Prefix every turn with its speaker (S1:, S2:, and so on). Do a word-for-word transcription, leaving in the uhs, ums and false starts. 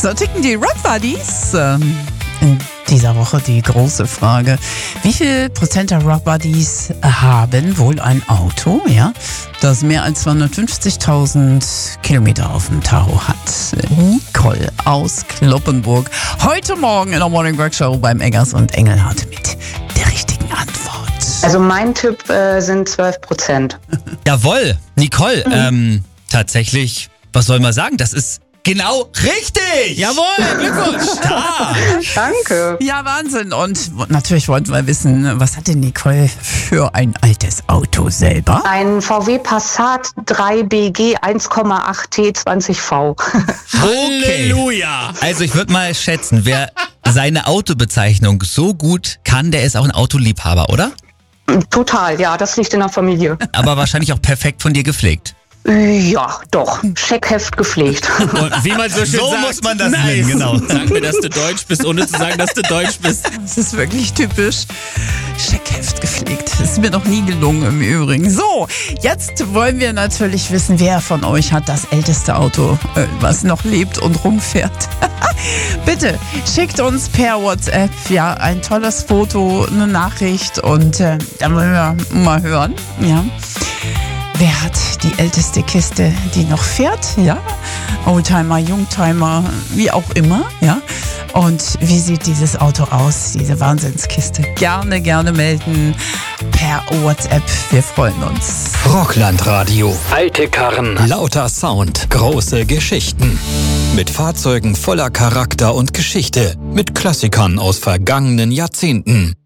S1: So ticken die Rock Buddies. Ähm, in dieser Woche die große Frage: Wie viel Prozent der Rock Buddies haben wohl ein Auto, ja, das mehr als zweihundertfünfzigtausend Kilometer auf dem Tacho hat? Nicole aus Cloppenburg. Heute Morgen in der Morning Workshow beim Eggers und Engelhardt mit der richtigen Antwort.
S2: Also mein Tipp äh, sind zwölf Prozent.
S3: Jawohl, Nicole, mhm. ähm, tatsächlich, was soll man sagen, das ist genau richtig!
S4: Jawohl, Glückwunsch!
S3: Da.
S2: Danke.
S1: Ja, Wahnsinn. Und natürlich wollten wir wissen, was hat denn Nicole für ein altes Auto selber?
S2: Ein V W Passat drei B G eins Komma acht T zwanzig V.
S4: Halleluja!
S3: Also ich würde mal schätzen, wer seine Autobezeichnung so gut kann, der ist auch ein Autoliebhaber, oder?
S2: Total, ja, das liegt in der Familie.
S3: Aber wahrscheinlich auch perfekt von dir gepflegt.
S2: Ja, doch. Scheckheft gepflegt.
S4: Und wie man so schön
S3: So
S4: sagt,
S3: muss man das
S4: nice.
S3: nennen, genau.
S4: Sag mir, dass du Deutsch bist, ohne zu sagen, dass du Deutsch bist.
S1: Das ist wirklich typisch. Scheckheft gepflegt. Das ist mir noch nie gelungen im Übrigen. So, jetzt wollen wir natürlich wissen, wer von euch hat das älteste Auto, äh, was noch lebt und rumfährt. Bitte schickt uns per WhatsApp ja ein tolles Foto, eine Nachricht und äh, dann wollen wir mal hören, ja. Wer hat die älteste Kiste, die noch fährt? Ja, Oldtimer, Youngtimer, wie auch immer, ja. Und wie sieht dieses Auto aus, diese Wahnsinnskiste? Gerne, gerne melden per WhatsApp. Wir freuen uns.
S5: Rocklandradio. Alte Karren, lauter Sound, große Geschichten. Mit Fahrzeugen voller Charakter und Geschichte. Mit Klassikern aus vergangenen Jahrzehnten.